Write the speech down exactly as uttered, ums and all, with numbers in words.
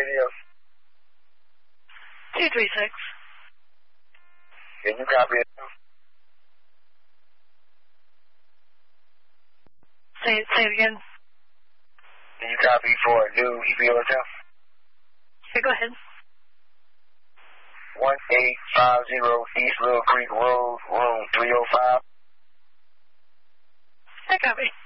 radio? two three six. Can you copy it? Say it, say it again. Can you copy for a new E P O hotel? Yeah, go ahead. one eight five zero East Little Creek Road, room three oh five. I copy.